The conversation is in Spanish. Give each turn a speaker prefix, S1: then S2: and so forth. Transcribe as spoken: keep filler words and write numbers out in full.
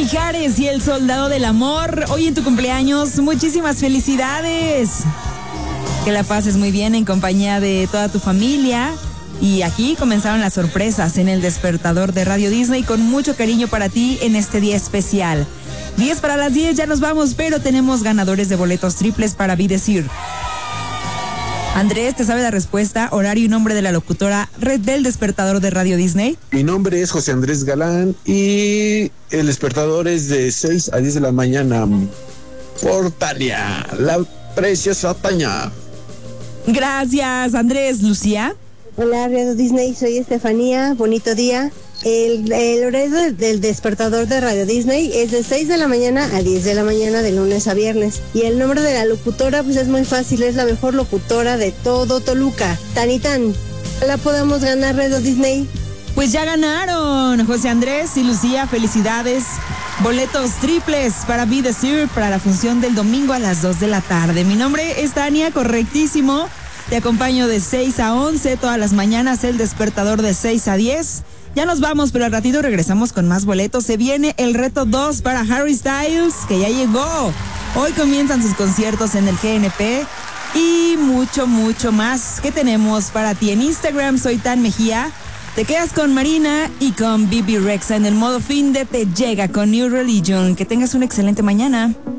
S1: Mijares y el Soldado del Amor. Hoy en tu cumpleaños, muchísimas felicidades. Que la pases muy bien en compañía de toda tu familia. Y aquí comenzaron las sorpresas en el despertador de Radio Disney con mucho cariño para ti en este día especial. diez para las diez, ya nos vamos, pero tenemos ganadores de boletos triples para Be Decir. Andrés, ¿te sabe la respuesta, horario y nombre de la locutora red del despertador de Radio Disney?
S2: Mi nombre es José Andrés Galán y el despertador es de seis a diez de la mañana. Por Tania, la preciosa Tania.
S1: Gracias, Andrés. Lucía.
S3: Hola, Radio Disney, soy Estefanía, bonito día. El, el horario del despertador de Radio Disney es de seis de la mañana a diez de la mañana de lunes a viernes. Y el nombre de la locutora pues es muy fácil, es la mejor locutora de todo Toluca, Tanitán. ¿La podemos ganar, Radio Disney?
S1: Pues ya ganaron, José Andrés y Lucía, felicidades. Boletos triples para Be Decir para la función del domingo a las dos de la tarde. Mi nombre es Tania, correctísimo. Te acompaño de seis a once todas las mañanas, el despertador de seis a diez. Ya nos vamos, pero al ratito regresamos con más boletos. Se viene el reto dos para Harry Styles, que ya llegó. Hoy comienzan sus conciertos en el G N P y mucho, mucho más. ¿Qué tenemos para ti en Instagram? Soy Tan Mejía. Te quedas con Marina y con Bibi Rexa en el modo fin de Te Llega con New Religion. Que tengas una excelente mañana.